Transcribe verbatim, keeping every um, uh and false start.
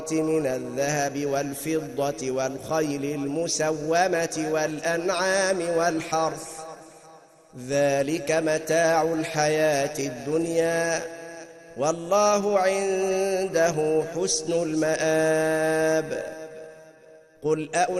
من الذهب والفضة والخيل المسومة والأنعام والحرث ذلك متاع الحياة الدنيا والله عنده حسن المآب. قل